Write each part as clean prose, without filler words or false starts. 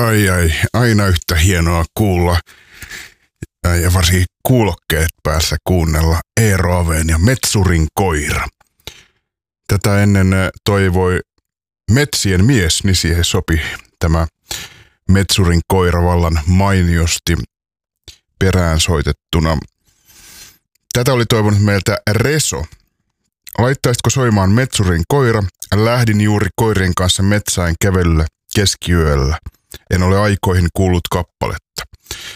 Aina yhtä hienoa kuulla ja varsinkin kuulokkeet päässä kuunnella Eero Aveen ja Metsurin koira. Tätä ennen toivoi Metsien mies, niin siihen sopi tämä Metsurin koira vallan mainiosti perään soitettuna. Tätä oli toivonut meiltä Reso. Laittaisitko soimaan Metsurin koira? Lähdin juuri koirien kanssa metsään kävelylle keskiyöllä. En ole aikoihin kuullut kappaletta.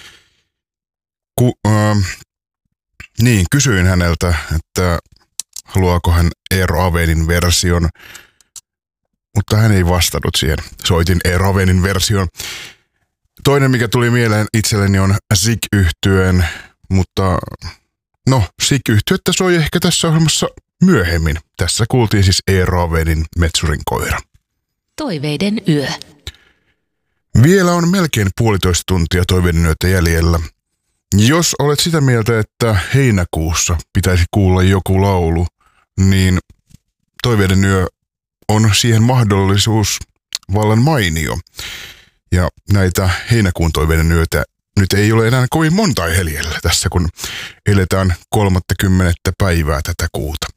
Kysyin häneltä, että haluaako hän Eero Aveenin version, mutta hän ei vastannut siihen. Soitin Eero Aveenin version. Toinen, mikä tuli mieleen itselleni, on Sig-yhtyeen, mutta Sig-yhtyettä soi ehkä tässä ohjelmassa myöhemmin. Tässä kuultiin siis Eero Aveenin Metsurin koira. Toiveiden yö. Vielä on melkein 1,5 tuntia toiveiden yötä jäljellä. Jos olet sitä mieltä, että heinäkuussa pitäisi kuulla joku laulu, niin toiveiden yö on siihen mahdollisuus vallan mainio. Ja näitä heinäkuun toiveiden yötä nyt ei ole enää kovin monta jäljellä tässä, kun eletään 30. päivää tätä kuuta.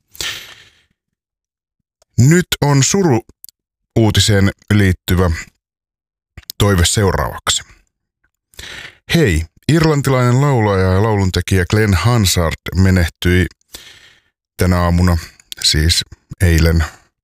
Nyt on suru-uutiseen liittyvä toive seuraavaksi. Hei, irlantilainen laulaja ja lauluntekijä Glenn Hansard menehtyi tänä aamuna, siis eilen.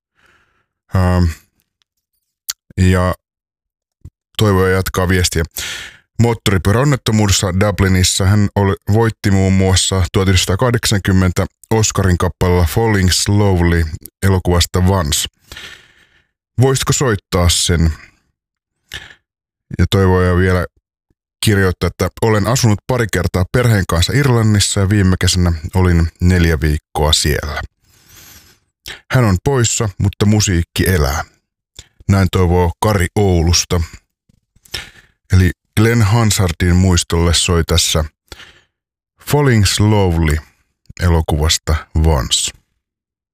Ja toivoja jatkaa viestiä. Moottoripyöräonnettomuudessa Dublinissa hän voitti muun muassa 1980 Oscarin kappaleella Falling Slowly elokuvasta Once. Voisitko soittaa sen? Ja toivoja vielä kirjoittaa, että olen asunut pari kertaa perheen kanssa Irlannissa ja viime kesänä olin 4 viikkoa siellä. Hän on poissa, mutta musiikki elää. Näin toivoo Kari Oulusta. Eli Glenn Hansardin muistolle soi tässä Falling Slowly elokuvasta Once.